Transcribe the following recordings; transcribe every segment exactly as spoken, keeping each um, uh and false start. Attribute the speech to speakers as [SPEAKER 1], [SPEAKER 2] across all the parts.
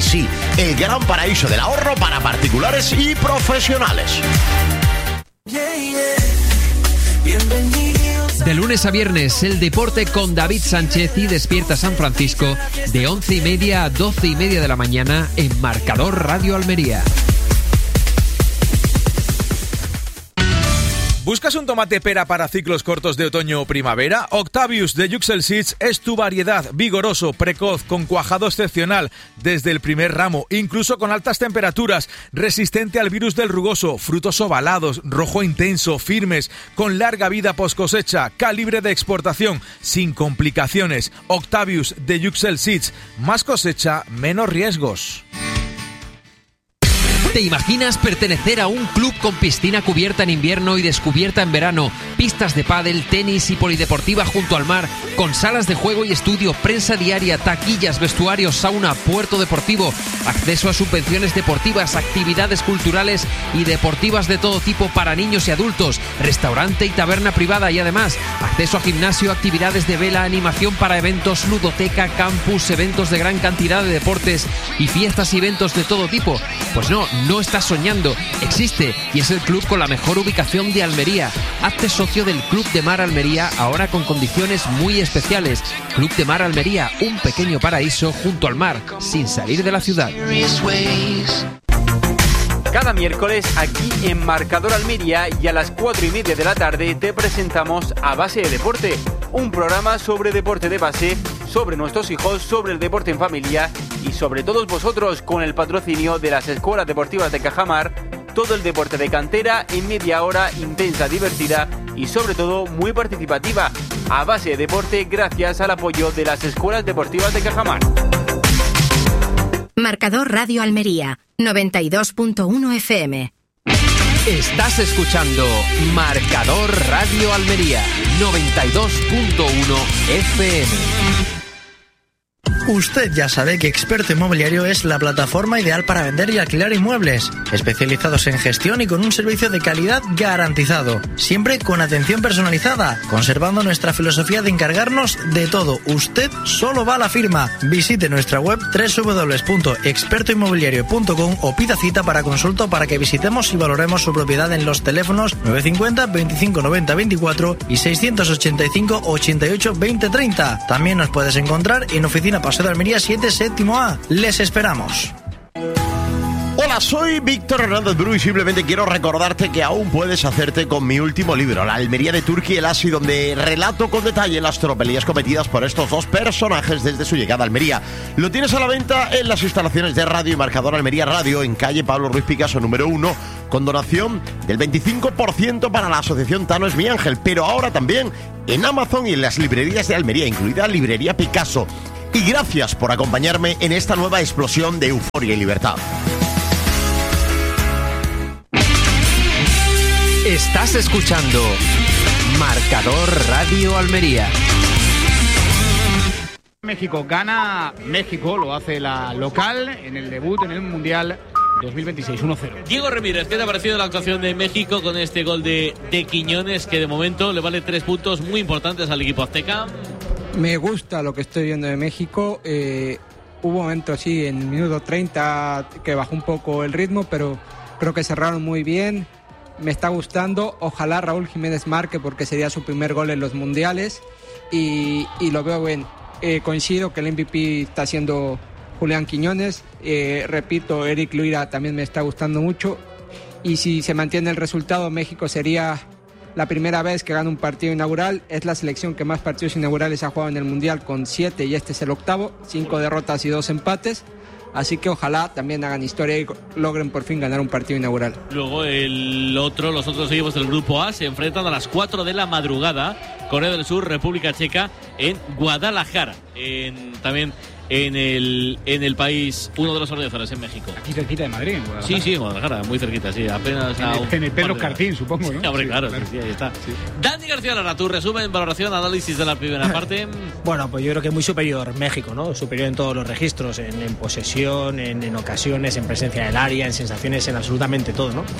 [SPEAKER 1] sí, el gran paraíso del ahorro para particulares y profesionales.
[SPEAKER 2] De lunes a viernes, el deporte con David Sánchez y Despierta San Francisco, de once y media a doce y media de la mañana en Marcador Radio Almería.
[SPEAKER 3] ¿Buscas un tomate pera para ciclos cortos de otoño o primavera? Octavius de Yuxel Seeds es tu variedad, vigoroso, precoz, con cuajado excepcional desde el primer ramo, incluso con altas temperaturas, resistente al virus del rugoso, frutos ovalados, rojo intenso, firmes, con larga vida post cosecha, calibre de exportación, sin complicaciones. Octavius de Yuxel Seeds, más cosecha, menos riesgos.
[SPEAKER 2] ¿Te imaginas pertenecer a un club con piscina cubierta en invierno y descubierta en verano, pistas de pádel, tenis y polideportiva junto al mar, con salas de juego y estudio, prensa diaria, taquillas, vestuarios, sauna, puerto deportivo, acceso a subvenciones deportivas, actividades culturales y deportivas de todo tipo para niños y adultos, restaurante y taberna privada y además acceso a gimnasio, actividades de vela, animación para eventos, ludoteca, campus, eventos de gran cantidad de deportes y fiestas y eventos de todo tipo? Pues no, no estás soñando, existe y es el club con la mejor ubicación de Almería. Hazte socio del Club de Mar Almería, ahora con condiciones muy especiales. Club de Mar Almería, un pequeño paraíso junto al mar, sin salir de la ciudad.
[SPEAKER 4] Cada miércoles aquí en Marcador Almería y a las cuatro y media de la tarde te presentamos A Base de Deporte, un programa sobre deporte de base, sobre nuestros hijos, sobre el deporte en familia y sobre todos vosotros, con el patrocinio de las escuelas deportivas de Cajamar. Todo el deporte de cantera en media hora, intensa, divertida y sobre todo muy participativa. A Base de Deporte, gracias al apoyo de las escuelas deportivas de Cajamar.
[SPEAKER 5] Marcador Radio Almería, noventa y dos punto uno F M.
[SPEAKER 2] Estás escuchando Marcador Radio Almería, noventa y dos punto uno F M.
[SPEAKER 6] Usted ya sabe que Experto Inmobiliario es la plataforma ideal para vender y alquilar inmuebles, especializados en gestión y con un servicio de calidad garantizado, siempre con atención personalizada, conservando nuestra filosofía de encargarnos de todo. Usted solo va a la firma. Visite nuestra web doble u doble u doble u punto experto inmobiliario punto com o pida cita para consulta para que visitemos y valoremos su propiedad en los teléfonos nueve cinco cero, veinticinco noventa, veinticuatro y seiscientos ochenta y cinco, ochenta y ocho, veinte, treinta. También nos puedes encontrar en oficina Paseo de Almería siete, séptimo A. Les esperamos.
[SPEAKER 1] Hola, soy Víctor Hernández Bru y simplemente quiero recordarte que aún puedes hacerte con mi último libro, La Almería de Turki y el Asi, donde relato con detalle las tropelías cometidas por estos dos personajes desde su llegada a Almería. Lo tienes a la venta en las instalaciones de Radio y Marcador Almería Radio, en calle Pablo Ruiz Picasso número uno, con donación del veinticinco por ciento para la asociación Tano es mi ángel, pero ahora también en Amazon y en las librerías de Almería, incluida Librería Picasso. Y gracias por acompañarme en esta nueva explosión de euforia y libertad.
[SPEAKER 2] Estás escuchando Marcador Radio Almería.
[SPEAKER 7] México gana, México lo hace la local en el debut en el Mundial dos mil veintiséis, uno cero.
[SPEAKER 8] Diego Ramírez, ¿qué te ha parecido la actuación de México con este gol de, de Quiñones, que de momento le vale tres puntos muy importantes al equipo azteca?
[SPEAKER 9] Me gusta lo que estoy viendo de México. Eh, hubo momentos, sí, en el minuto treinta que bajó un poco el ritmo, pero creo que cerraron muy bien. Me está gustando. Ojalá Raúl Jiménez marque porque sería su primer gol en los mundiales. Y, y lo veo bien. Eh, coincido que el M V P está siendo Julián Quiñones. Eh, repito, Eric Luira también me está gustando mucho. Y si se mantiene el resultado, México sería la primera vez que gana un partido inaugural. Es la selección que más partidos inaugurales ha jugado en el Mundial, con siete, y este es el octavo. Cinco derrotas y dos empates. Así que ojalá también hagan historia y logren por fin ganar un partido inaugural.
[SPEAKER 8] Luego el otro, los otros equipos del Grupo A se enfrentan a las cuatro de la madrugada. Corea del Sur, República Checa, en Guadalajara. En, también en el, en el país, uno de los organizadores en México.
[SPEAKER 7] Aquí cerquita de Madrid, en Guadalajara.
[SPEAKER 8] Sí, sí, en Guadalajara, muy cerquita, sí. Apenas
[SPEAKER 7] en,
[SPEAKER 8] a
[SPEAKER 7] el,
[SPEAKER 8] un
[SPEAKER 7] en el Pedro Cartín, supongo, ¿no?
[SPEAKER 8] Sí, hombre,
[SPEAKER 7] sí,
[SPEAKER 8] claro,
[SPEAKER 7] claro.
[SPEAKER 8] Sí, ahí está. Sí. Dani García Lara, tu resumen, valoración, análisis de la primera parte.
[SPEAKER 10] Bueno, pues yo creo que muy superior México, ¿no? Superior en todos los registros, en, en posesión, en, en ocasiones, en presencia del área, en sensaciones, en absolutamente todo, ¿no?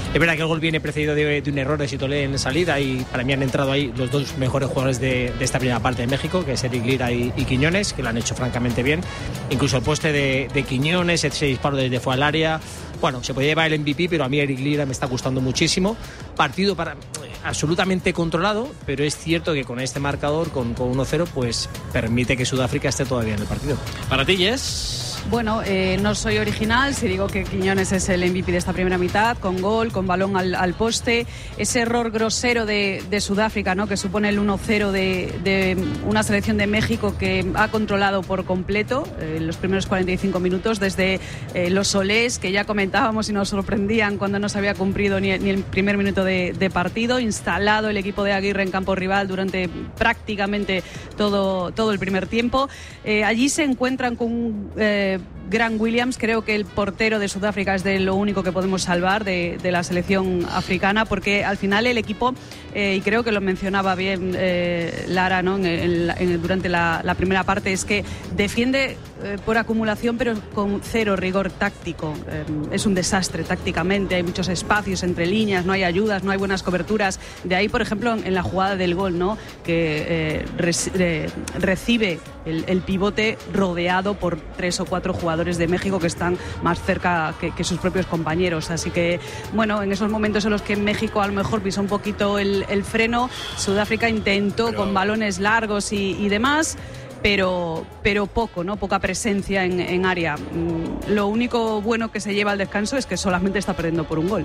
[SPEAKER 10] Es verdad que el gol viene precedido de, de un error de Sitolé en salida y para mí han entrado ahí los dos mejores jugadores de, de esta primera parte de México, que es Eric Lira y, y Quiñones, que lo han hecho francamente bien. Incluso el poste de, de Quiñones, ese disparo desde fuera del área. Bueno, se podía llevar el M V P, pero a mí Eric Lira me está gustando muchísimo. Partido para, absolutamente controlado, pero es cierto que con este marcador, con, con uno cero, pues permite que Sudáfrica esté todavía en el partido.
[SPEAKER 8] Para ti, Jess.
[SPEAKER 11] Bueno, eh, no soy original si digo que Quiñones es el M V P de esta primera mitad, con gol, con balón al, al poste. Ese error grosero de, de Sudáfrica, ¿no?, que supone el uno cero de, de una selección de México que ha controlado por completo eh, los primeros cuarenta y cinco minutos, desde eh, los solés, que ya comentábamos y nos sorprendían cuando no se había cumplido ni, ni el primer minuto de, de partido, instalado el equipo de Aguirre en campo rival durante prácticamente todo, todo el primer tiempo. Eh, allí se encuentran con un... Eh, Grant Williams, creo que el portero de Sudáfrica es de lo único que podemos salvar de, de la selección africana, porque al final el equipo, eh, y creo que lo mencionaba bien eh, Lara, ¿no?, en, en, en, durante la, la primera parte, es que defiende eh, por acumulación pero con cero rigor táctico. Eh, es un desastre tácticamente, hay muchos espacios entre líneas, no hay ayudas, no hay buenas coberturas. De ahí, por ejemplo, en, en la jugada del gol, ¿no?, que eh, res, eh, recibe el, el pivote rodeado por tres o cuatro jugadores de México que están más cerca que, que sus propios compañeros. Así que, bueno, en esos momentos en los que México a lo mejor pisó un poquito el, el freno, Sudáfrica intentó pero... con balones largos y, y demás, pero, pero poco, ¿no? Poca presencia en, en área. Lo único bueno que se lleva al descanso es que solamente está perdiendo por un gol.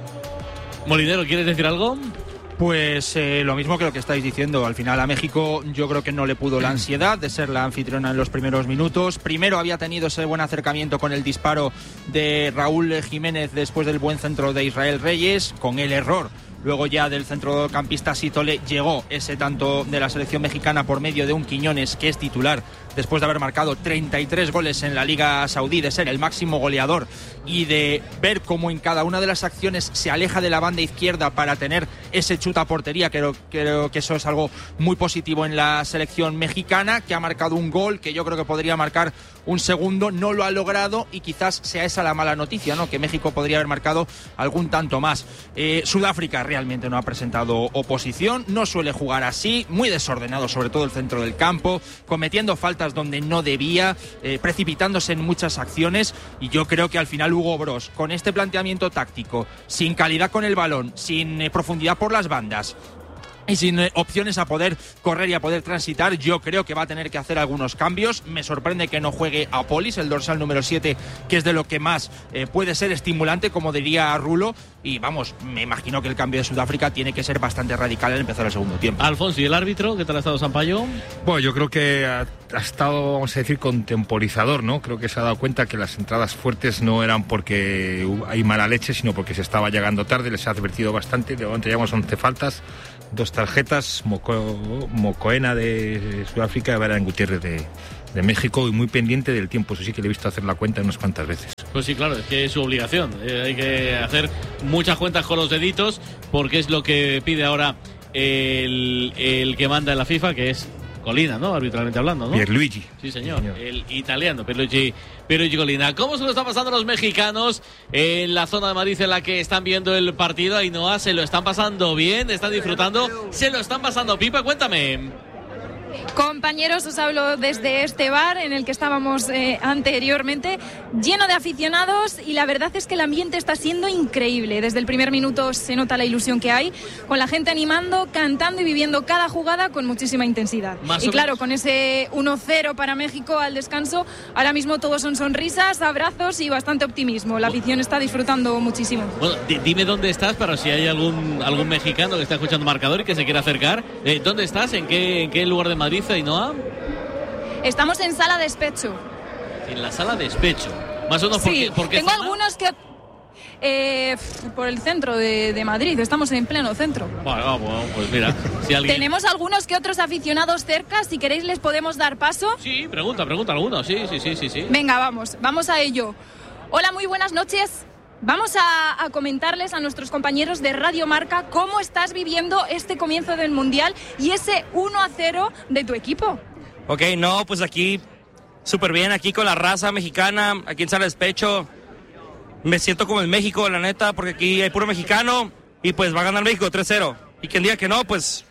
[SPEAKER 8] Molinero, ¿quieres decir algo?
[SPEAKER 12] Pues eh, lo mismo que lo que estáis diciendo. Al final a México yo creo que no le pudo la ansiedad de ser la anfitriona en los primeros minutos. Primero había tenido ese buen acercamiento con el disparo de Raúl Jiménez después del buen centro de Israel Reyes, con el error luego ya del centrocampista Sitole llegó ese tanto de la selección mexicana por medio de un Quiñones que es titular después de haber marcado treinta y tres goles en la Liga Saudí, de ser el máximo goleador y de ver cómo en cada una de las acciones se aleja de la banda izquierda para tener ese chuta a portería. Creo, creo que eso es algo muy positivo en la selección mexicana, que ha marcado un gol que yo creo que podría marcar un segundo, no lo ha logrado y quizás sea esa la mala noticia, ¿no?, que México podría haber marcado algún tanto más. Eh, Sudáfrica realmente no ha presentado oposición, no suele jugar así, muy desordenado sobre todo el centro del campo, cometiendo faltas donde no debía, eh, precipitándose en muchas acciones, y yo creo que al final Hugo Broos, con este planteamiento táctico, sin calidad con el balón, sin eh, profundidad por las bandas y sin eh, opciones a poder correr y a poder transitar, yo creo que va a tener que hacer algunos cambios. Me sorprende que no juegue a Polis, el dorsal número siete, que es de lo que más eh, puede ser estimulante, como diría Rulo, y vamos, me imagino que el cambio de Sudáfrica tiene que ser bastante radical al empezar el segundo tiempo.
[SPEAKER 8] Alfonso, ¿y el árbitro? ¿Qué tal ha estado Sampaio?
[SPEAKER 13] Bueno, yo creo que ha, ha estado, vamos a decir, contemporizador, ¿no? Creo que se ha dado cuenta que las entradas fuertes no eran porque hay mala leche, sino porque se estaba llegando tarde, les ha advertido bastante. De momento llevamos once faltas, dos tarjetas, Moco, Mocoena de Sudáfrica y Brian Gutiérrez de, de México, y muy pendiente del tiempo. Eso sí que le he visto hacer la cuenta unas cuantas veces.
[SPEAKER 8] Pues sí, claro, es que es su obligación. Eh, hay que hacer muchas cuentas con los deditos, porque es lo que pide ahora el, el que manda en la FIFA, que es Colina, ¿no? Arbitralmente hablando, ¿no?
[SPEAKER 13] Pierluigi.
[SPEAKER 8] Sí, señor. Sí, señor. El italiano, Pierluigi, Pierluigi Colina. ¿Cómo se lo están pasando los mexicanos en la zona de Madrid en la que están viendo el partido? Ainhoa, ¿se lo están pasando bien? ¿Están disfrutando? ¿Se lo están pasando pipa? Cuéntame.
[SPEAKER 14] Compañeros, os hablo desde este bar en el que estábamos eh, anteriormente, lleno de aficionados, y la verdad es que el ambiente está siendo increíble. Desde el primer minuto se nota la ilusión que hay, con la gente animando, cantando y viviendo cada jugada con muchísima intensidad. Y claro, con ese uno cero para México al descanso, ahora mismo todos son sonrisas, abrazos y bastante optimismo. La afición está disfrutando muchísimo.
[SPEAKER 8] Bueno, d- dime dónde estás para si hay algún algún mexicano que está escuchando marcador y que se quiera acercar. Eh, ¿Dónde estás? ¿En qué, en qué lugar de Madrid, Ainhoa?
[SPEAKER 14] Estamos en sala de despecho.
[SPEAKER 8] En la sala de despecho. Más o menos,
[SPEAKER 14] sí,
[SPEAKER 8] ¿por qué, por qué
[SPEAKER 14] tengo
[SPEAKER 8] zona?
[SPEAKER 14] algunos que... Eh, por el centro de, de Madrid, estamos en pleno centro.
[SPEAKER 8] Bueno, bueno, pues mira, si alguien...
[SPEAKER 14] Tenemos algunos que otros aficionados cerca, si queréis les podemos dar paso.
[SPEAKER 8] Sí, pregunta, pregunta alguno, sí, sí, sí, sí, sí.
[SPEAKER 14] Venga, vamos, vamos a ello. Hola, muy buenas noches. Vamos a, a comentarles a nuestros compañeros de Radio Marca cómo estás viviendo este comienzo del Mundial y ese uno a cero de tu equipo.
[SPEAKER 15] Ok, no, pues aquí súper bien, aquí con la raza mexicana, aquí en sala de despecho. me siento como en México, la neta, porque aquí hay puro mexicano y pues va a ganar México tres cero. Y quien diga que no, pues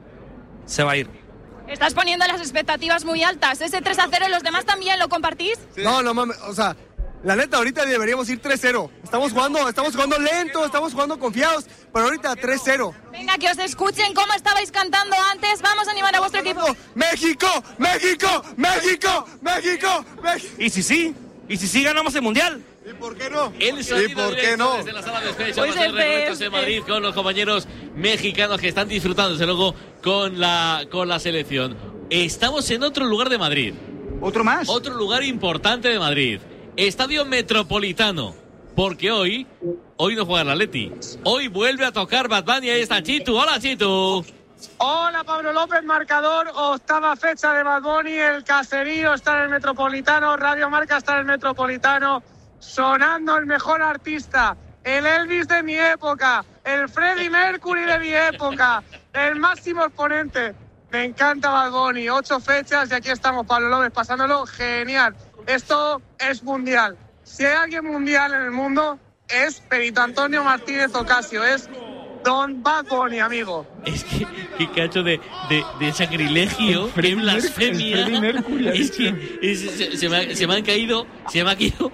[SPEAKER 15] se va a ir.
[SPEAKER 14] Estás poniendo las expectativas muy altas. Ese tres a cero, ¿los demás también lo compartís?
[SPEAKER 16] Sí. No, no mames, o sea, la neta ahorita deberíamos ir tres cero. Estamos jugando, estamos jugando lento, estamos jugando confiados, pero ahorita tres cero.
[SPEAKER 14] Venga, que os escuchen cómo estabais cantando antes. Vamos a animar a vuestro equipo.
[SPEAKER 16] ¡México! ¡México! ¡México! ¡México! ¡México!
[SPEAKER 15] ¿Y si sí? ¿Y si sí ganamos el Mundial?
[SPEAKER 16] ¿Y por qué no?
[SPEAKER 8] El
[SPEAKER 16] ¿Y por qué no?
[SPEAKER 8] Desde la sala de despecho,
[SPEAKER 14] Pues
[SPEAKER 8] pues de en Madrid con los compañeros mexicanos que están disfrutando, desde luego, con la, con la selección. Estamos en otro lugar de Madrid.
[SPEAKER 7] ¿Otro más?
[SPEAKER 8] Otro lugar importante de Madrid. Estadio Metropolitano. Porque hoy, hoy no juega el Atleti. Hoy vuelve a tocar Bad Bunny. Ahí está Chitu. Hola, Chitu.
[SPEAKER 17] Hola, Pablo López, marcador, octava fecha de Bad Bunny, el caserío está en el Metropolitano, Radio Marca está en el Metropolitano, sonando el mejor artista, el Elvis de mi época, el Freddie Mercury de mi época, el máximo exponente. Me encanta Bad Bunny, ocho fechas y aquí estamos, Pablo López, pasándolo genial. Esto es mundial. Si hay alguien mundial en el mundo, es Perito Antonio Martínez Ocasio, es Don Bad Bunny, amigo.
[SPEAKER 8] Es que, qué cacho de, de, de sacrilegio, qué blasfemia. Es que es, se, se, me, se me han caído, se me ha caído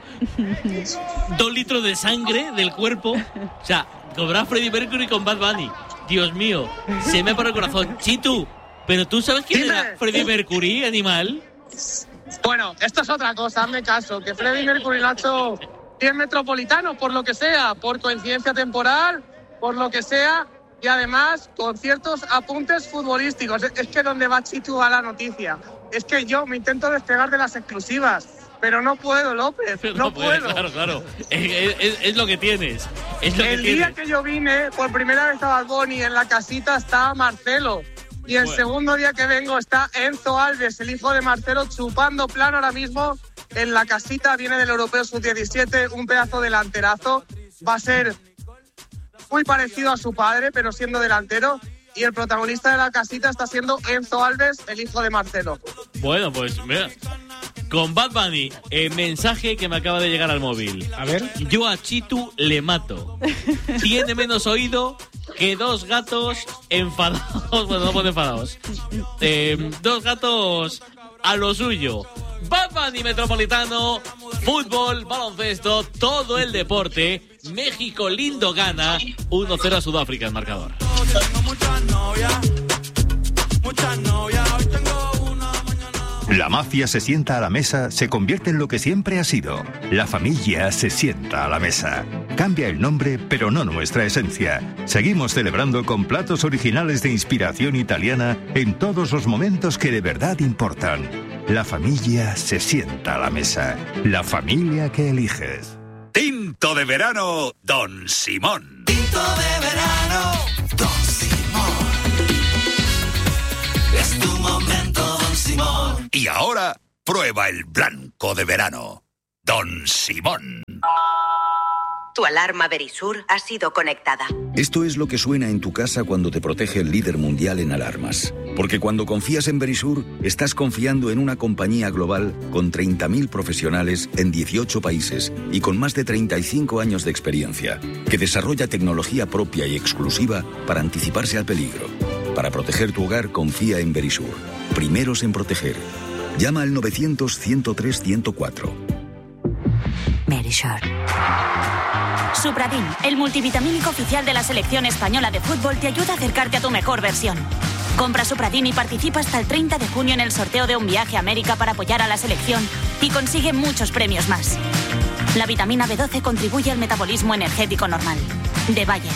[SPEAKER 8] dos litros de sangre del cuerpo. O sea, cobrar Freddie Mercury con Bad Bunny. Dios mío, se me ha parado el corazón. Chitu, ¿pero tú sabes quién
[SPEAKER 17] Dime.
[SPEAKER 8] era Freddie Mercury, animal?
[SPEAKER 17] Bueno, esto es otra cosa, hazme caso, que Freddie Mercury lo ha hecho bien Metropolitano, por lo que sea, por coincidencia temporal, por lo que sea, y además con ciertos apuntes futbolísticos. Es que donde va Chitu a la noticia. Es que yo me intento despegar de las exclusivas, pero no puedo, López, no,
[SPEAKER 8] No puedes,
[SPEAKER 17] puedo.
[SPEAKER 8] claro, claro. Es, es- es lo que tienes. Es lo
[SPEAKER 17] El
[SPEAKER 8] que
[SPEAKER 17] día
[SPEAKER 8] tienes.
[SPEAKER 17] que yo vine, por primera vez a Bad Bunny, en la casita estaba Marcelo. Y el
[SPEAKER 8] Bueno.
[SPEAKER 17] segundo día que vengo está Enzo Alves, el hijo de Marcelo, chupando plano ahora mismo en la casita. Viene del Europeo sub diecisiete, un pedazo delanterazo. Va a ser muy parecido a su padre, pero siendo delantero. Y el protagonista de la casita está siendo Enzo Alves, el hijo de Marcelo.
[SPEAKER 8] Bueno, pues mira. Con Bad Bunny, eh, mensaje que me acaba de llegar al móvil.
[SPEAKER 7] A ver.
[SPEAKER 8] Yo a Chitu le mato. Tiene menos oído que dos gatos enfadados. Bueno, no pone enfadados. Eh, dos gatos a lo suyo. Bad Bunny Metropolitano, fútbol, baloncesto, todo el deporte. México lindo gana. uno cero a Sudáfrica el marcador.
[SPEAKER 18] La mafia se sienta a la mesa, se convierte en lo que siempre ha sido. La familia se sienta a la mesa. Cambia el nombre, pero no nuestra esencia. Seguimos celebrando con platos originales de inspiración italiana en todos los momentos que de verdad importan. La familia se sienta a la mesa. La familia que eliges.
[SPEAKER 19] Tinto de verano, Don Simón.
[SPEAKER 20] Tinto de verano, Don Simón. Es tu momento, Don Simón.
[SPEAKER 19] Y ahora, prueba el blanco de verano, Don Simón.
[SPEAKER 21] Tu alarma Verisur ha sido conectada.
[SPEAKER 22] Esto es lo que suena en tu casa cuando te protege el líder mundial en alarmas. Porque cuando confías en Verisur, estás confiando en una compañía global con treinta mil profesionales en dieciocho países y con más de treinta y cinco años de experiencia, que desarrolla tecnología propia y exclusiva para anticiparse al peligro. Para proteger tu hogar, confía en Verisur. Primeros en proteger. Llama al novecientos, ciento tres, ciento cuatro.
[SPEAKER 23] Verisur. Supradin, el multivitamínico oficial de la selección española de fútbol, te ayuda a acercarte a tu mejor versión. Compra Supradin y participa hasta el treinta de junio en el sorteo de un viaje a América para apoyar a la selección y consigue muchos premios más. La vitamina B doce contribuye al metabolismo energético normal. De Bayer.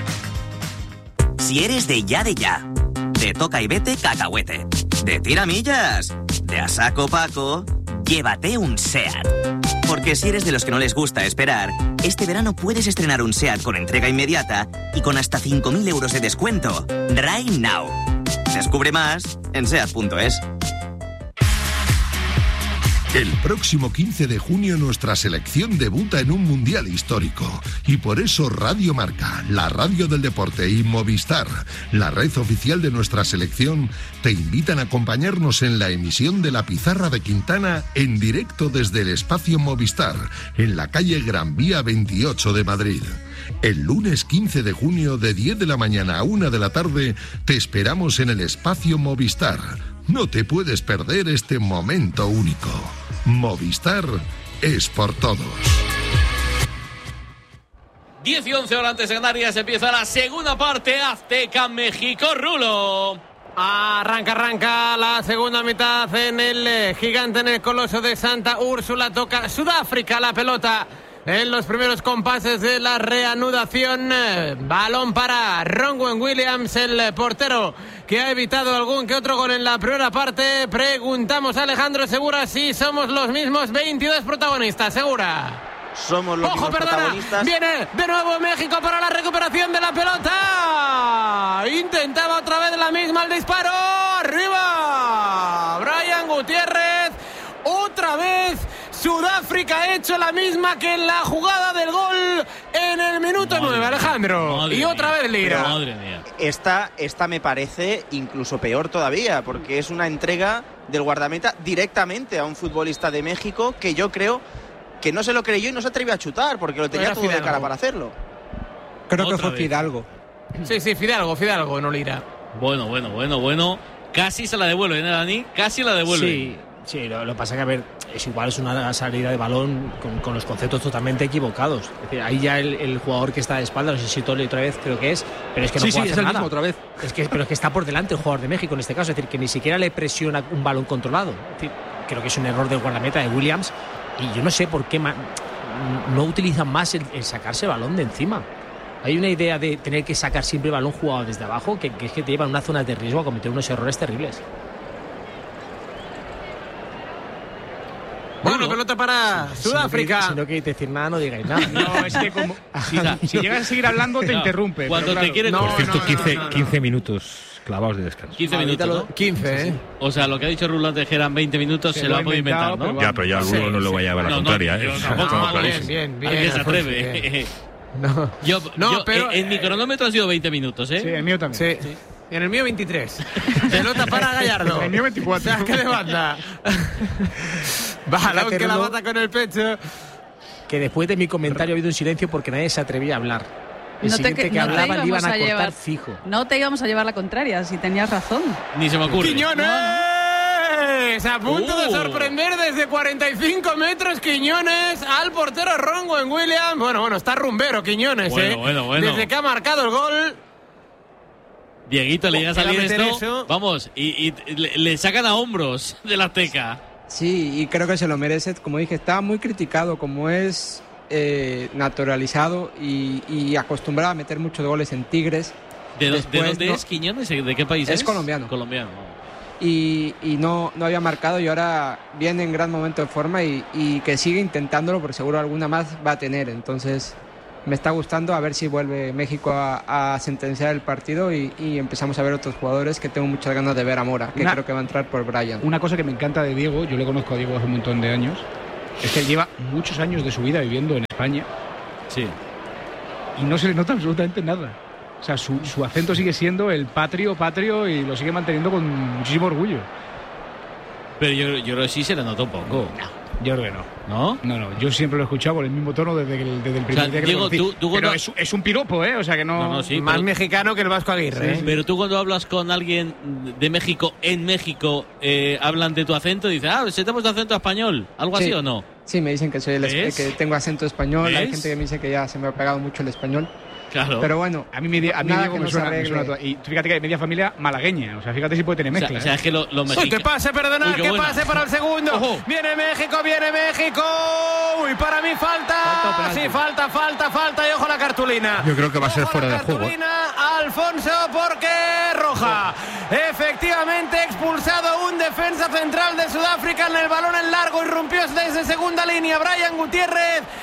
[SPEAKER 24] Si eres de ya de ya, de toca y vete cacahuete, de tiramillas, de a saco Paco, llévate un SEAT. Porque si eres de los que no les gusta esperar, este verano puedes estrenar un SEAT con entrega inmediata y con hasta cinco mil euros de descuento. Right now. Descubre más en seat punto es.
[SPEAKER 3] El próximo quince de junio nuestra selección debuta en un mundial histórico y por eso Radio Marca, la radio del deporte y Movistar, la red oficial de nuestra selección, te invitan a acompañarnos en la emisión de La Pizarra de Quintana en directo desde el espacio Movistar, en la calle Gran Vía veintiocho de Madrid. El lunes quince de junio de diez de la mañana a una de la tarde te esperamos en el espacio Movistar. No te puedes perder este momento único. Movistar es por todos.
[SPEAKER 8] diez y once horas antes de Canarias empieza la segunda parte. Azteca México, Rulo.
[SPEAKER 4] Arranca, arranca la segunda mitad en el eh, gigante, en el coloso de Santa Úrsula. Toca Sudáfrica la pelota en los primeros compases de la reanudación. Eh, balón para Ronwen Williams, el eh, portero que ha evitado algún que otro gol en la primera parte. Preguntamos a Alejandro Segura si somos los mismos veintidós protagonistas. Segura.
[SPEAKER 5] Somos los
[SPEAKER 4] Ojo,
[SPEAKER 5] mismos
[SPEAKER 4] perdona.
[SPEAKER 5] protagonistas.
[SPEAKER 4] Viene de nuevo México para la recuperación de la pelota. Intentaba otra vez la misma el disparo. Arriba. Brian Gutiérrez. Otra vez Sudáfrica ha hecho la misma que en la jugada del gol en el minuto madre nueve, Alejandro.
[SPEAKER 5] Madre
[SPEAKER 4] y otra
[SPEAKER 5] mía,
[SPEAKER 4] vez Lira.
[SPEAKER 5] madre mía. Esta, esta me parece incluso peor todavía, porque es una entrega del guardameta directamente a un futbolista de México que yo creo que no se lo creyó y no se atrevió a chutar, porque lo tenía
[SPEAKER 4] Era
[SPEAKER 5] todo de
[SPEAKER 4] Fidalgo.
[SPEAKER 5] cara para hacerlo.
[SPEAKER 9] Creo
[SPEAKER 8] Otra
[SPEAKER 9] que fue
[SPEAKER 8] vez.
[SPEAKER 9] Fidalgo.
[SPEAKER 4] Sí, sí, Fidalgo, Fidalgo, no Lira.
[SPEAKER 8] Bueno, bueno, bueno, bueno. Casi se la devuelve, ¿eh, Dani? Casi la devuelve.
[SPEAKER 10] Sí, sí, lo, lo pasa que, a ver, es igual, es una salida de balón con, con los conceptos totalmente equivocados. Es decir, ahí ya el, el jugador que está de espalda, no sé si Tole otra vez, creo que es, pero es que no
[SPEAKER 12] Sí,
[SPEAKER 10] puede
[SPEAKER 12] sí,
[SPEAKER 10] hacer
[SPEAKER 12] es el
[SPEAKER 10] nada.
[SPEAKER 12] mismo otra vez.
[SPEAKER 10] Es que, pero es que está por delante el jugador de México en este caso, es decir, que ni siquiera le presiona un balón controlado. Es decir, creo que es un error del guardameta de Williams y yo no sé por qué ma- no utilizan más el, el sacarse el balón de encima. Hay una idea de tener que sacar siempre el balón jugado desde abajo que, que es que te lleva a una zona de riesgo a cometer unos errores terribles.
[SPEAKER 4] Bueno, pelota para
[SPEAKER 10] Si
[SPEAKER 4] Sudáfrica.
[SPEAKER 10] no, que, si no queréis decir nada, no digáis nada.
[SPEAKER 12] No, es que como si, si llegas a seguir hablando te
[SPEAKER 8] No,
[SPEAKER 12] interrumpe.
[SPEAKER 8] cuando
[SPEAKER 12] pero
[SPEAKER 8] te
[SPEAKER 12] claro.
[SPEAKER 8] quiere-
[SPEAKER 12] No,
[SPEAKER 13] Por cierto,
[SPEAKER 12] no,
[SPEAKER 13] quince,
[SPEAKER 12] no, no, no.
[SPEAKER 13] quince minutos clavados de descanso.
[SPEAKER 8] quince
[SPEAKER 5] Ahorita
[SPEAKER 8] minutos,
[SPEAKER 5] lo-
[SPEAKER 8] ¿no?
[SPEAKER 4] quince, ¿eh?
[SPEAKER 8] O sea, lo que ha dicho Rulo antes que eran veinte minutos
[SPEAKER 12] Se
[SPEAKER 8] se
[SPEAKER 12] lo
[SPEAKER 8] lo
[SPEAKER 12] ha
[SPEAKER 8] ha podido inventar,
[SPEAKER 12] inventado,
[SPEAKER 8] ¿no?
[SPEAKER 12] pero
[SPEAKER 13] Ya, pero ya
[SPEAKER 4] Sí,
[SPEAKER 13] alguno no lo vaya a llevar a la
[SPEAKER 8] No, no,
[SPEAKER 13] contraria,
[SPEAKER 8] yo
[SPEAKER 13] ¿eh?
[SPEAKER 8] tampoco,
[SPEAKER 13] Estamos
[SPEAKER 8] vamos,
[SPEAKER 13] clarísimos.
[SPEAKER 4] Bien, bien,
[SPEAKER 8] Alguien se
[SPEAKER 4] Alfonso,
[SPEAKER 8] atreve.
[SPEAKER 4] bien. No.
[SPEAKER 8] Yo,
[SPEAKER 4] No,
[SPEAKER 8] yo,
[SPEAKER 4] pero,
[SPEAKER 8] eh, en mi
[SPEAKER 4] eh,
[SPEAKER 8] cronómetro han sido veinte minutos, ¿eh?
[SPEAKER 12] Sí, el mío también.
[SPEAKER 4] Sí. Y en el mío veintitrés. Pelota para Gallardo.
[SPEAKER 12] El mío veinticuatro.
[SPEAKER 4] Saque de banda. Balón
[SPEAKER 10] Fíjate,
[SPEAKER 4] que la
[SPEAKER 10] Rulo.
[SPEAKER 4] bata con el pecho.
[SPEAKER 10] Que después de mi comentario ha habido un silencio porque nadie se atrevía a hablar. El
[SPEAKER 11] No te,
[SPEAKER 10] siguiente
[SPEAKER 11] que-
[SPEAKER 10] que
[SPEAKER 11] no te
[SPEAKER 10] hablaba le
[SPEAKER 11] íbamos
[SPEAKER 10] iban a
[SPEAKER 11] a
[SPEAKER 10] cortar
[SPEAKER 11] llevar.
[SPEAKER 10] fijo.
[SPEAKER 11] No te íbamos a llevar la contraria, si tenías razón.
[SPEAKER 8] Ni se me ocurre.
[SPEAKER 4] Quiñones. A punto de
[SPEAKER 8] Uh.
[SPEAKER 4] sorprender desde cuarenta y cinco metros Quiñones al portero Ronwen Williams. Bueno, bueno, está rumbero Quiñones,
[SPEAKER 8] Bueno,
[SPEAKER 4] ¿eh?
[SPEAKER 8] bueno, bueno.
[SPEAKER 4] Desde que ha marcado el gol.
[SPEAKER 8] Dieguito, le llega a
[SPEAKER 4] ¿Qué va a
[SPEAKER 8] salir
[SPEAKER 4] meter
[SPEAKER 8] esto.
[SPEAKER 4] eso?
[SPEAKER 8] Vamos, y, y le, le sacan a hombros de la Azteca.
[SPEAKER 9] Sí, y creo que se lo merece. Como dije, está muy criticado, como es eh, naturalizado y, y acostumbrado a meter muchos goles en Tigres.
[SPEAKER 8] ¿De, do-
[SPEAKER 9] Después,
[SPEAKER 8] ¿de dónde
[SPEAKER 9] no-
[SPEAKER 8] es Quiñones? ¿De qué país es?
[SPEAKER 9] Es colombiano.
[SPEAKER 8] Colombiano.
[SPEAKER 9] Y, y no, no había marcado y ahora viene en gran momento de forma y, y que sigue intentándolo porque seguro alguna más va a tener. Entonces me está gustando a ver si vuelve México a, a sentenciar el partido y, y empezamos a ver otros jugadores que tengo muchas ganas de ver a Mora, que
[SPEAKER 12] Una-
[SPEAKER 9] creo que va a entrar por Brian.
[SPEAKER 12] Una cosa que me encanta de Diego, yo le conozco a Diego hace un montón de años, es que él lleva muchos años de su vida viviendo en España
[SPEAKER 8] Sí.
[SPEAKER 12] y no se le nota absolutamente nada. O sea, su, su acento sigue siendo el patrio, patrio y lo sigue manteniendo con muchísimo orgullo.
[SPEAKER 8] Pero yo, yo creo que sí se le notó un poco.
[SPEAKER 12] Yo creo que no.
[SPEAKER 8] ¿No?
[SPEAKER 12] No, no, yo siempre lo he escuchado con el mismo tono desde, el- desde el primer
[SPEAKER 8] O sea,
[SPEAKER 12] día que
[SPEAKER 8] Diego,
[SPEAKER 12] lo conocí.
[SPEAKER 8] tú- tú
[SPEAKER 12] Pero
[SPEAKER 8] cuando-
[SPEAKER 12] es, es un piropo, ¿eh? O sea que no...
[SPEAKER 8] No, no, sí,
[SPEAKER 4] Más
[SPEAKER 8] pero-
[SPEAKER 4] mexicano que el Vasco Aguirre. ¿eh?
[SPEAKER 8] Pero tú cuando hablas con alguien de México en México, eh, hablan de tu acento y dices, ah, ¿se te ha puesto acento español? ¿Algo así
[SPEAKER 9] Sí.
[SPEAKER 8] o no?
[SPEAKER 9] Sí, me dicen que soy el es-
[SPEAKER 8] ¿Ves?
[SPEAKER 9] que tengo acento español, hay
[SPEAKER 8] ¿Ves?
[SPEAKER 9] gente que me dice que ya se me ha pegado mucho el español.
[SPEAKER 8] Claro.
[SPEAKER 9] Pero bueno,
[SPEAKER 12] A mí, me, a mí
[SPEAKER 9] nada
[SPEAKER 12] Diego
[SPEAKER 9] que
[SPEAKER 12] me
[SPEAKER 9] no se
[SPEAKER 12] suena, me
[SPEAKER 9] arregle.
[SPEAKER 12] suena todo. Y tú fíjate que hay media familia malagueña. O sea, fíjate si puede tener
[SPEAKER 8] O sea,
[SPEAKER 12] mezcla.
[SPEAKER 8] o sea,
[SPEAKER 12] ¿eh?
[SPEAKER 8] es que lo, lo
[SPEAKER 4] Uy,
[SPEAKER 8] mexica-
[SPEAKER 4] que pase, perdonad,
[SPEAKER 8] Uy, qué
[SPEAKER 4] que
[SPEAKER 8] buena.
[SPEAKER 4] pase para el segundo.
[SPEAKER 8] Ojo.
[SPEAKER 4] Viene México, viene México. Uy, para mí falta.
[SPEAKER 10] Falta o penalti.
[SPEAKER 4] Sí, falta, falta, falta. Y ojo la cartulina.
[SPEAKER 13] Yo creo que va a ser
[SPEAKER 4] Ojo
[SPEAKER 13] fuera
[SPEAKER 4] la
[SPEAKER 13] de juego, ¿eh?
[SPEAKER 4] cartulina, Alfonso, porque roja. Efectivamente, expulsado un defensa central de Sudáfrica en el balón en largo. Irrumpió desde segunda línea. Brian Gutiérrez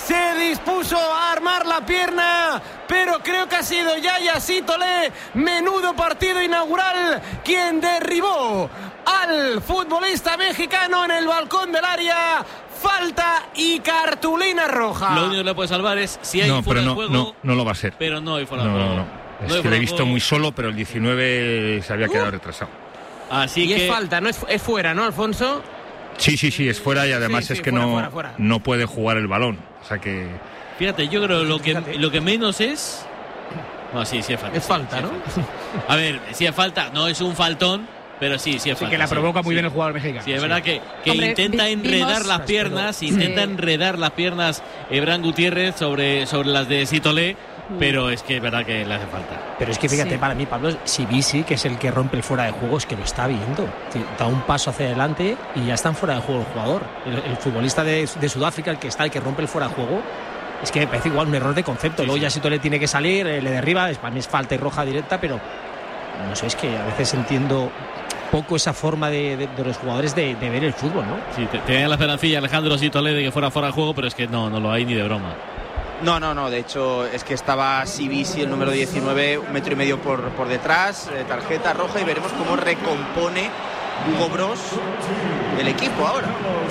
[SPEAKER 4] se dispuso a armar la pierna, pero creo que ha sido Yaya Sitolé, menudo partido inaugural, quien derribó al futbolista mexicano en el balcón del área. Falta y cartulina roja.
[SPEAKER 8] Lo único que le puede salvar es si hay
[SPEAKER 13] no,
[SPEAKER 8] fuera
[SPEAKER 13] pero no,
[SPEAKER 8] de juego.
[SPEAKER 13] No, no lo va a ser.
[SPEAKER 8] Pero no hay fuera
[SPEAKER 13] no,
[SPEAKER 8] de juego.
[SPEAKER 13] No, no.
[SPEAKER 8] No
[SPEAKER 13] Es
[SPEAKER 8] hay
[SPEAKER 13] que le he visto
[SPEAKER 8] juego.
[SPEAKER 13] muy solo, pero el diecinueve se había quedado uh. retrasado.
[SPEAKER 8] Así
[SPEAKER 4] y
[SPEAKER 8] que...
[SPEAKER 4] es falta, no es, es fuera, ¿no, Alfonso?
[SPEAKER 13] Sí, sí, sí, es fuera y además
[SPEAKER 4] sí,
[SPEAKER 13] es
[SPEAKER 4] sí,
[SPEAKER 13] que
[SPEAKER 4] fuera,
[SPEAKER 13] no,
[SPEAKER 4] fuera, fuera.
[SPEAKER 13] no puede jugar el balón. O sea que...
[SPEAKER 8] Fíjate, yo creo lo que lo que menos es... No, sí, sí es falta.
[SPEAKER 4] Es falta,
[SPEAKER 8] sí,
[SPEAKER 4] ¿no?
[SPEAKER 8] Sí es falta. A ver, sí es falta, no es un faltón, pero sí, sí es
[SPEAKER 7] sí,
[SPEAKER 8] falta.
[SPEAKER 7] que la provoca
[SPEAKER 8] sí,
[SPEAKER 7] muy
[SPEAKER 8] sí.
[SPEAKER 7] bien el jugador mexicano.
[SPEAKER 8] Sí, es
[SPEAKER 7] sí.
[SPEAKER 8] verdad que, que
[SPEAKER 11] Hombre,
[SPEAKER 8] intenta
[SPEAKER 11] vi,
[SPEAKER 8] enredar
[SPEAKER 11] vimos,
[SPEAKER 8] las piernas,
[SPEAKER 11] pero,
[SPEAKER 8] intenta
[SPEAKER 11] sí.
[SPEAKER 8] enredar las piernas Ebran Gutiérrez sobre, sobre las de Sitolé, pero es que es verdad que le hace falta.
[SPEAKER 10] Pero es que fíjate,
[SPEAKER 11] Sí.
[SPEAKER 10] para mí, Pablo, Sibisi, que es el que rompe el fuera de juego, es que lo está viendo. Da un paso hacia adelante y ya está en fuera de juego el jugador. El, el futbolista de, de Sudáfrica, el que está, el que rompe el fuera de juego, es que me parece igual un error de concepto.
[SPEAKER 8] Sí,
[SPEAKER 10] Luego
[SPEAKER 8] sí.
[SPEAKER 10] ya Sitolé tiene que salir, eh, le derriba, es, para mí es falta y roja directa, pero no sé, es que a veces entiendo poco esa forma de, de, de los jugadores de, de ver el fútbol, ¿no?
[SPEAKER 8] Sí, te- tenía la esperancilla Alejandro Sitolé de que fuera fuera de juego, pero es que no, no lo hay ni de broma.
[SPEAKER 5] No, no, no, de hecho es que estaba Sibisi, el número diecinueve, un metro y medio por, por detrás, eh, tarjeta roja, y veremos cómo recompone Hugo Bros el equipo ahora.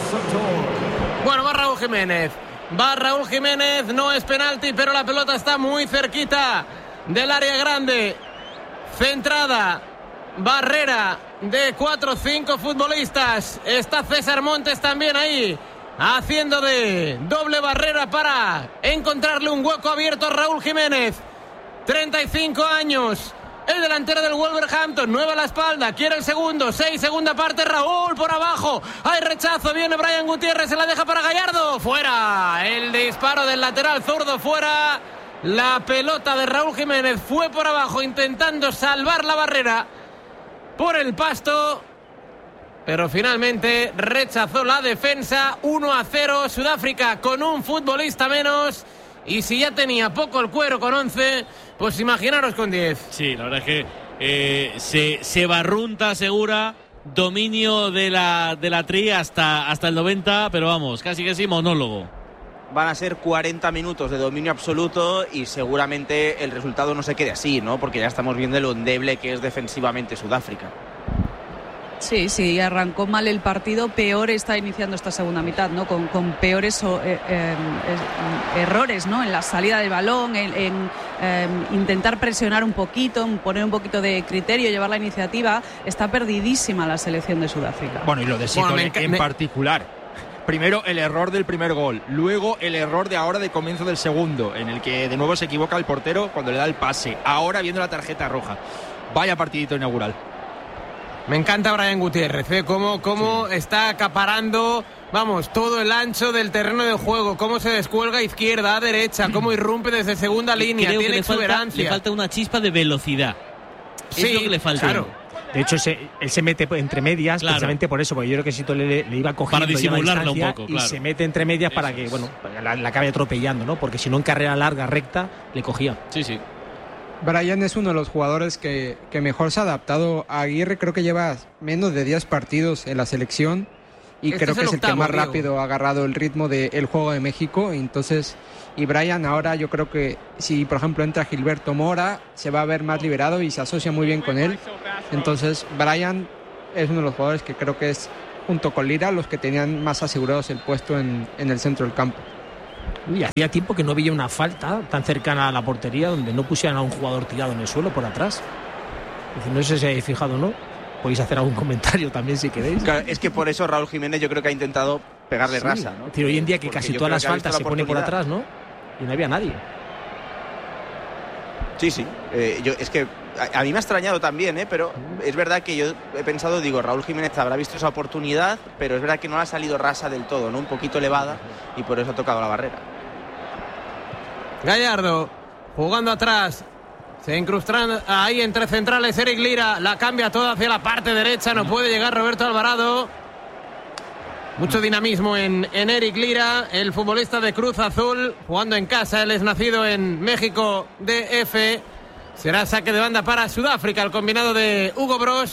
[SPEAKER 4] Bueno, va Raúl Jiménez. Va Raúl Jiménez, no es penalti, pero la pelota está muy cerquita del área grande. Centrada, barrera de cuatro o cinco futbolistas. Está César Montes también ahí, haciendo de doble barrera para encontrarle un hueco abierto a Raúl Jiménez. treinta y cinco años. El delantero del Wolverhampton, nueve a la espalda, quiere el segundo, seis, segunda parte, Raúl por abajo, hay rechazo, viene Brian Gutiérrez, se la deja para Gallardo, fuera, el disparo del lateral zurdo fuera, la pelota de Raúl Jiménez fue por abajo intentando salvar la barrera por el pasto, pero finalmente rechazó la defensa. Uno a cero, Sudáfrica con un futbolista menos. Y si ya tenía poco el cuero con once, pues imaginaros con diez.
[SPEAKER 8] Sí, la verdad es que eh, se, se barrunta segura, dominio de la, de la tri hasta, hasta el noventa, pero vamos, casi que sí, monólogo.
[SPEAKER 5] Van a ser cuarenta minutos de dominio absoluto y seguramente el resultado no se quede así, ¿no? Porque ya estamos viendo lo endeble que es defensivamente Sudáfrica.
[SPEAKER 11] Sí, sí, arrancó mal el partido, peor está iniciando esta segunda mitad, ¿no? Con, con peores o, eh, eh, errores, ¿no? En la salida del balón, en, en eh, intentar presionar un poquito, poner un poquito de criterio, llevar la iniciativa. Está perdidísima la selección de Sudáfrica.
[SPEAKER 12] Bueno, y lo de Sitolé
[SPEAKER 4] Bueno, me-
[SPEAKER 12] en
[SPEAKER 4] me-
[SPEAKER 12] particular. Primero el error del primer gol, luego el error de ahora de comienzo del segundo, en el que de nuevo se equivoca el portero cuando le da el pase. Ahora viendo la tarjeta roja. Vaya partidito inaugural.
[SPEAKER 4] Me encanta Brian Gutiérrez, ¿eh? Cómo, cómo sí. está acaparando, vamos, todo el ancho del terreno de juego, cómo se descuelga izquierda a derecha, cómo irrumpe desde segunda línea,
[SPEAKER 8] Creo
[SPEAKER 4] tiene
[SPEAKER 8] que le falta,
[SPEAKER 4] exuberancia.
[SPEAKER 8] le falta una chispa de velocidad.
[SPEAKER 4] Sí,
[SPEAKER 8] es lo que le falta.
[SPEAKER 4] Claro.
[SPEAKER 10] De hecho, se, él se mete entre medias,
[SPEAKER 8] Claro.
[SPEAKER 10] precisamente por eso, porque yo creo que Sitolé le, le iba cogiendo
[SPEAKER 8] Para
[SPEAKER 10] ya la
[SPEAKER 8] disimularlo un
[SPEAKER 10] distancia
[SPEAKER 8] poco,
[SPEAKER 10] y
[SPEAKER 8] claro.
[SPEAKER 10] se mete entre medias
[SPEAKER 8] Eso
[SPEAKER 10] para que,
[SPEAKER 8] es.
[SPEAKER 10] bueno, la, la acabe atropellando, ¿no? Porque si no en carrera larga, recta, le cogía.
[SPEAKER 8] Sí, sí.
[SPEAKER 9] Brian es uno de los jugadores que, que mejor se ha adaptado a Aguirre. Creo que lleva menos de diez partidos en la selección y
[SPEAKER 4] Este
[SPEAKER 9] creo
[SPEAKER 4] es
[SPEAKER 9] que
[SPEAKER 4] el
[SPEAKER 9] es el
[SPEAKER 4] octavo,
[SPEAKER 9] que más
[SPEAKER 4] Diego.
[SPEAKER 9] rápido ha agarrado el ritmo del juego de México. Entonces, y Brian ahora yo creo que si por ejemplo entra Gilberto Mora, se va a ver más liberado y se asocia muy bien con él. Entonces, Brian es uno de los jugadores que creo que es, junto con Lira, los que tenían más asegurados el puesto en, en el centro del campo.
[SPEAKER 10] Uy, hacía tiempo que no veía una falta tan cercana a la portería donde no pusieran a un jugador tirado en el suelo por atrás. No sé si habéis fijado o no. Podéis hacer algún comentario también si queréis.
[SPEAKER 5] Claro, es que por eso Raúl Jiménez yo creo que ha intentado pegarle
[SPEAKER 10] Sí,
[SPEAKER 5] rasa, ¿no?
[SPEAKER 10] es decir, hoy en día que
[SPEAKER 5] Porque
[SPEAKER 10] casi
[SPEAKER 5] yo
[SPEAKER 10] todas
[SPEAKER 5] creo
[SPEAKER 10] las
[SPEAKER 5] que ha visto
[SPEAKER 10] faltas
[SPEAKER 5] la
[SPEAKER 10] se pone por
[SPEAKER 5] oportunidad.
[SPEAKER 10] atrás, ¿no? Y no había nadie.
[SPEAKER 5] Sí, sí. Eh, yo, es que a, a mí me ha extrañado también, ¿eh? Pero es verdad que yo he pensado, digo, Raúl Jiménez habrá visto esa oportunidad, pero es verdad que no le ha salido rasa del todo, ¿no? Un poquito elevada y por eso ha tocado la barrera.
[SPEAKER 4] Gallardo jugando atrás, se incrustan ahí entre centrales. Eric Lira la cambia toda hacia la parte derecha, no puede llegar Roberto Alvarado. Mucho dinamismo en, en Eric Lira, el futbolista de Cruz Azul, jugando en casa. Él es nacido en México D F. Será saque de banda para Sudáfrica, el combinado de Hugo Bros.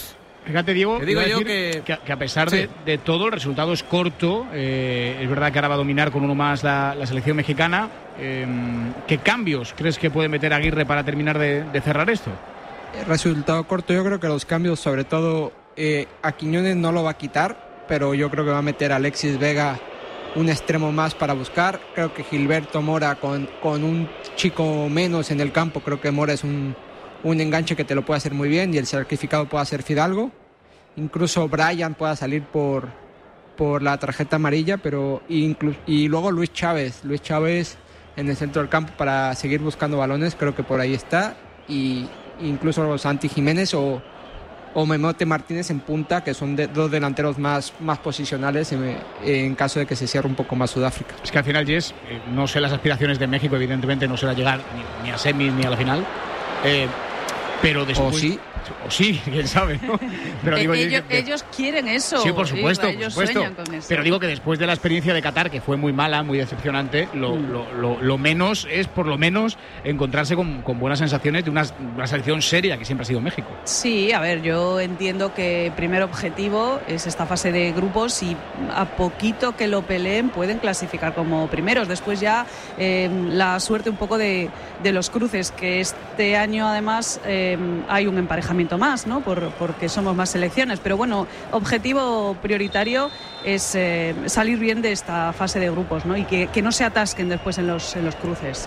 [SPEAKER 7] Fíjate, Diego,
[SPEAKER 4] te digo
[SPEAKER 7] yo
[SPEAKER 4] decir
[SPEAKER 7] que... Que, que a pesar
[SPEAKER 4] sí.
[SPEAKER 7] de, de todo, el resultado es corto. Eh, es verdad que ahora va a dominar con uno más la, la selección mexicana. Eh, ¿Qué cambios crees que puede meter Aguirre para terminar de, de cerrar esto?
[SPEAKER 9] El resultado corto, yo creo que los cambios, sobre todo eh, a Quiñones no lo va a quitar, pero yo creo que va a meter a Alexis Vega un extremo más para buscar. Creo que Gilberto Mora con, con un chico menos en el campo, creo que Mora es un, un enganche que te lo puede hacer muy bien y el sacrificado puede hacer Fidalgo. Incluso Brian pueda salir por, por la tarjeta amarilla, pero inclu- y luego Luis Chávez, Luis Chávez en el centro del campo para seguir buscando balones, creo que por ahí está, y incluso Santi Jiménez o, o Memote Martínez en punta, que son de, dos delanteros más, más posicionales en, en caso de que se cierre un poco más Sudáfrica.
[SPEAKER 7] Es que al final, Jess, eh, no sé las aspiraciones de México, evidentemente no será llegar ni, ni a semis ni a la final, eh, pero después...
[SPEAKER 9] O sí.
[SPEAKER 7] O sí, quién sabe, ¿no? Pero digo,
[SPEAKER 11] ellos,
[SPEAKER 7] que,
[SPEAKER 11] ellos quieren eso.
[SPEAKER 7] Sí, por supuesto,
[SPEAKER 11] ellos
[SPEAKER 7] por supuesto.
[SPEAKER 11] sueñan con eso.
[SPEAKER 7] Pero digo que después de la experiencia de Qatar, que fue muy mala, muy decepcionante, lo, mm. lo, lo, lo menos es, por lo menos, encontrarse con, con buenas sensaciones de una, una selección seria que siempre ha sido México.
[SPEAKER 11] Sí, a ver, yo entiendo que el primer objetivo es esta fase de grupos y a poquito que lo peleen pueden clasificar como primeros. Después ya eh, la suerte un poco de, de los cruces, que este año además eh, hay un emparejamiento más, ¿no? Por porque somos más selecciones, pero bueno, objetivo prioritario es eh, salir bien de esta fase de grupos, ¿no? Y que, que no se atasquen después en los, en los cruces.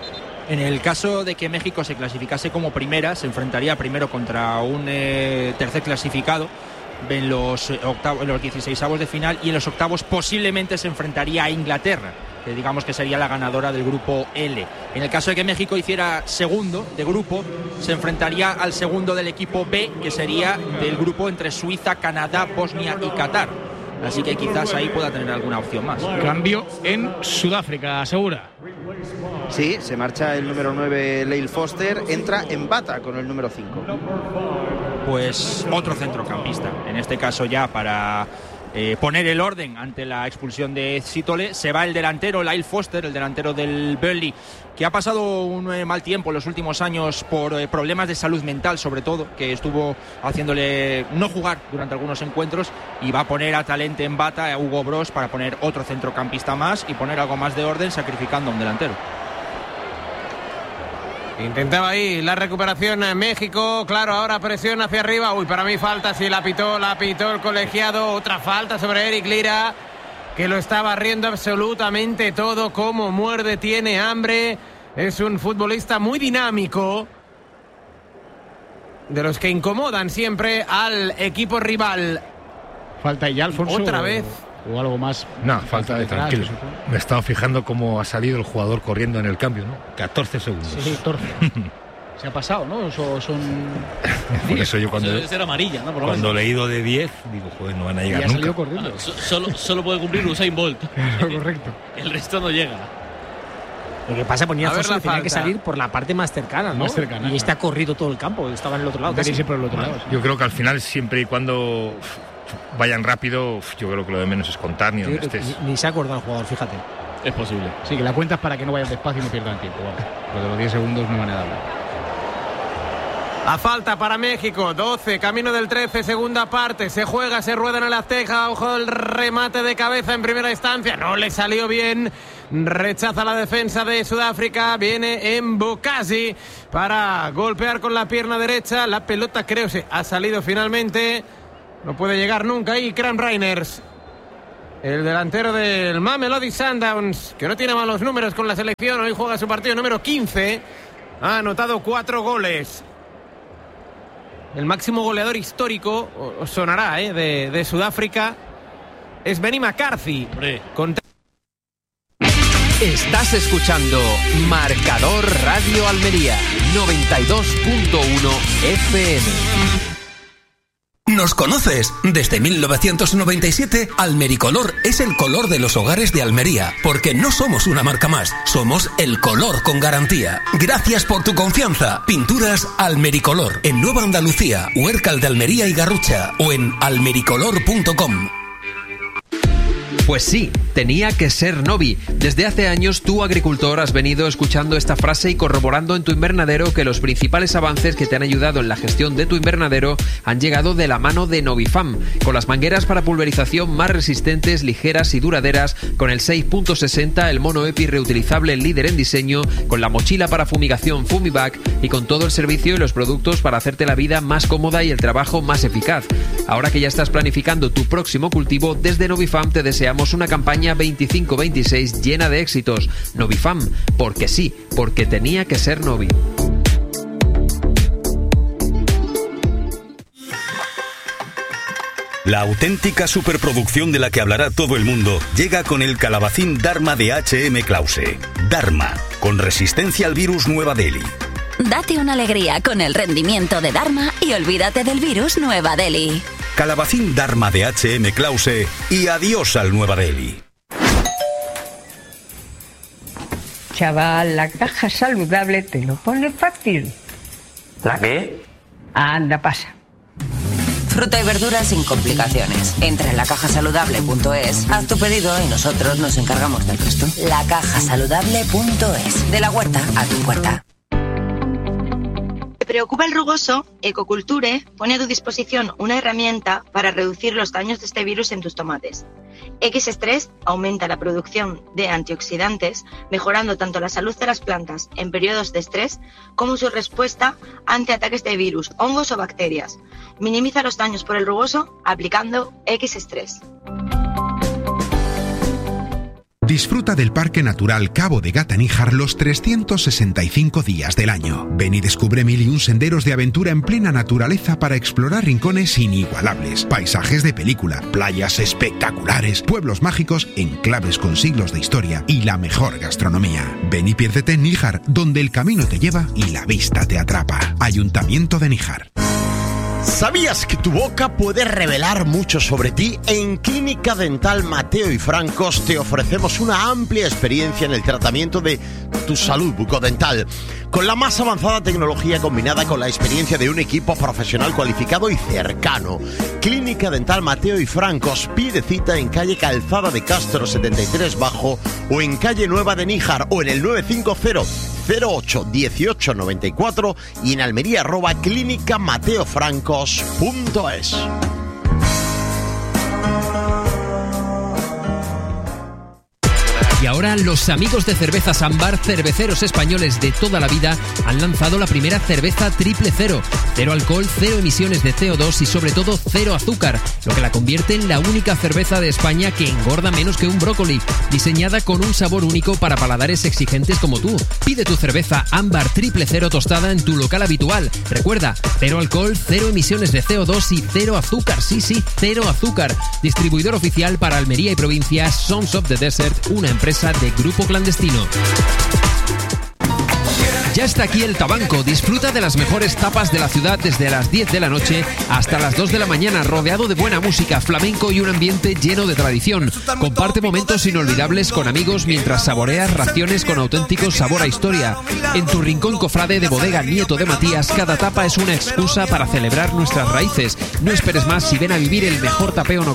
[SPEAKER 12] En el caso de que México se clasificase como primera, se enfrentaría primero contra un eh, tercer clasificado en los, octavos, en los dieciseisavos de final, y en los octavos posiblemente se enfrentaría a Inglaterra, que digamos que sería la ganadora del grupo L. En el caso de que México hiciera segundo de grupo, se enfrentaría al segundo del equipo B, que sería del grupo entre Suiza, Canadá, Bosnia y Qatar. Así que quizás ahí pueda tener alguna opción más.
[SPEAKER 7] Cambio en Sudáfrica, asegura.
[SPEAKER 5] Sí, se marcha el número nueve, Leil Foster, entra en bata con el número cinco.
[SPEAKER 12] Pues otro centrocampista, en este caso ya para eh, poner el orden ante la expulsión de Sitole. Se va el delantero, Leil Foster, el delantero del Burnley, que ha pasado un eh, mal tiempo en los últimos años por eh, problemas de salud mental, sobre todo, que estuvo haciéndole no jugar durante algunos encuentros, y va a poner a Talente en bata a Hugo Broos para poner otro centrocampista más y poner algo más de orden, sacrificando a un delantero.
[SPEAKER 4] Intentaba ahí la recuperación en México, claro, ahora presión hacia arriba. Uy, para mí falta, sí, la pitó, la pitó el colegiado. Otra falta sobre Eric Lira, que lo está barriendo absolutamente todo. Como muerde, tiene hambre. Es un futbolista muy dinámico, de los que incomodan siempre al equipo rival.
[SPEAKER 7] Falta ya, Alfonso.
[SPEAKER 4] Otra vez.
[SPEAKER 7] O algo más.
[SPEAKER 13] No, falta de tranquilo. Me he estado fijando cómo ha salido el jugador corriendo en el cambio, ¿no? catorce segundos.
[SPEAKER 7] Sí, catorce. Se ha pasado, ¿no? Eso son...
[SPEAKER 13] Por eso yo cuando,
[SPEAKER 8] eso debe ser amarilla, ¿no? Por lo
[SPEAKER 13] cuando he
[SPEAKER 8] menos.
[SPEAKER 13] leído de diez, digo, joder, no van a llegar
[SPEAKER 7] y ha
[SPEAKER 13] nunca.
[SPEAKER 7] salido corriendo.
[SPEAKER 8] Ah, so, solo, solo puede cumplir Usain Bolt.
[SPEAKER 7] Correcto.
[SPEAKER 8] El resto no llega.
[SPEAKER 10] Lo que pasa, ponía
[SPEAKER 4] A ver
[SPEAKER 10] Alfonso
[SPEAKER 4] la
[SPEAKER 10] que tenía
[SPEAKER 4] falta.
[SPEAKER 10] que salir por la parte más cercana, ¿no?
[SPEAKER 7] Más cercana,
[SPEAKER 10] y este ha corrido todo el campo, estaba en el otro lado.
[SPEAKER 7] Casi
[SPEAKER 10] casi.
[SPEAKER 7] siempre por el otro
[SPEAKER 13] Bueno,
[SPEAKER 7] lado.
[SPEAKER 13] yo creo que al final, siempre y cuando vayan rápido, yo creo que lo de menos es contar ni donde
[SPEAKER 10] Yo-
[SPEAKER 13] estés.
[SPEAKER 10] Ni, ni se ha acordado el jugador, fíjate.
[SPEAKER 8] Es posible.
[SPEAKER 7] Sí, que la cuentas para que no vayan despacio y no pierdan tiempo. Vamos. Lo de los diez segundos no van a dar.
[SPEAKER 4] A falta para México, doce, camino del trece, segunda parte. Se juega, se rueda en el Azteca. Ojo el remate de cabeza en primera instancia. No le salió bien. Rechaza la defensa de Sudáfrica. Viene en Bocasi para golpear con la pierna derecha. La pelota creo se ha salido finalmente. No puede llegar nunca ahí Kram Reiners, el delantero del Mamelodi Sundowns, que no tiene malos números con la selección. Hoy juega su partido número quince. Ha anotado cuatro goles. El máximo goleador histórico, os sonará, ¿eh? de, de Sudáfrica, es Benny McCarthy. Con...
[SPEAKER 1] Estás escuchando Marcador Radio Almería noventa y dos punto uno F M.
[SPEAKER 2] ¿Nos conoces? Desde mil novecientos noventa y siete, Almericolor es el color de los hogares de Almería, porque no somos una marca más, somos el color con garantía. Gracias por tu confianza. Pinturas Almericolor, en Nueva Andalucía, Huércal de Almería y Garrucha, o en almericolor punto com.
[SPEAKER 1] Pues sí, tenía que ser Novi. Desde hace años, tú, agricultor, has venido escuchando esta frase y corroborando en tu invernadero que los principales avances que te han ayudado en la gestión de tu invernadero han llegado de la mano de Novifam, con las mangueras para pulverización más resistentes, ligeras y duraderas, con el seis punto sesenta, el mono EPI reutilizable líder en diseño, con la mochila para fumigación Fumivac y con todo el servicio y los productos para hacerte la vida más cómoda y el trabajo más eficaz. Ahora que ya estás planificando tu próximo cultivo, desde Novifam te deseamos una campaña veinticinco veintiséis llena de éxitos. Novifam, porque sí, porque tenía que ser Novi.
[SPEAKER 6] La auténtica superproducción de la que hablará todo el mundo llega con el calabacín Dharma de H M Klause. Dharma, con resistencia al virus Nueva Delhi.
[SPEAKER 23] Date una alegría con el rendimiento de Dharma y olvídate del virus Nueva Delhi.
[SPEAKER 6] Calabacín Dharma de H M Klause y adiós al Nueva Delhi.
[SPEAKER 14] Chaval, la caja saludable te lo pone fácil.
[SPEAKER 15] ¿La qué?
[SPEAKER 14] Anda, pasa.
[SPEAKER 16] Fruta y verduras sin complicaciones. Entra en la caja saludable punto es, haz tu pedido y nosotros nos encargamos del resto. la caja saludable punto es. De la huerta a tu puerta.
[SPEAKER 25] ¿Te preocupa el rugoso? Ecoculture pone a tu disposición una herramienta para reducir los daños de este virus en tus tomates. X-Stress aumenta la producción de antioxidantes, mejorando tanto la salud de las plantas en periodos de estrés como su respuesta ante ataques de virus, hongos o bacterias. Minimiza los daños por el rugoso aplicando X-Stress.
[SPEAKER 26] Disfruta del Parque Natural Cabo de Gata-Níjar los trescientos sesenta y cinco días del año. Ven y descubre mil y un senderos de aventura en plena naturaleza para explorar rincones inigualables, paisajes de película, playas espectaculares, pueblos mágicos, enclaves con siglos de historia y la mejor gastronomía. Ven y piérdete en Níjar, donde el camino te lleva y la vista te atrapa. Ayuntamiento de Níjar.
[SPEAKER 27] ¿Sabías que tu boca puede revelar mucho sobre ti? En Clínica Dental Mateo y Francos te ofrecemos una amplia experiencia en el tratamiento de tu salud bucodental, con la más avanzada tecnología combinada con la experiencia de un equipo profesional cualificado y cercano. Clínica Dental Mateo y Francos, pide cita en calle Calzada de Castro setenta y tres Bajo o en calle Nueva de Níjar o en el nueve cinco cero cero ocho dieciocho noventa y cuatro y en Almería arroba clínica mateo francos punto es.
[SPEAKER 1] Y ahora los amigos de Cervezas Ámbar, cerveceros españoles de toda la vida, han lanzado la primera cerveza triple cero. Cero alcohol, cero emisiones de C O dos y sobre todo cero azúcar, lo que la convierte en la única cerveza de España que engorda menos que un brócoli, diseñada con un sabor único para paladares exigentes como tú. Pide tu cerveza Ámbar triple cero tostada en tu local habitual. Recuerda, cero alcohol, cero emisiones de C O dos y cero azúcar. Sí, sí, cero azúcar. Distribuidor oficial para Almería y provincia, Sons of the Desert, una empresa de Grupo Clandestino. Ya está aquí el Tabanco. Disfruta de las mejores tapas de la ciudad desde las diez de la noche hasta las dos de la mañana, rodeado de buena música, flamenco y un ambiente lleno de tradición. Comparte momentos inolvidables con amigos mientras saboreas raciones con auténtico sabor a historia. En tu rincón cofrade de Bodega Nieto de Matías, cada tapa es una excusa para celebrar nuestras raíces. No esperes más y ven a vivir el mejor tapeo nocturno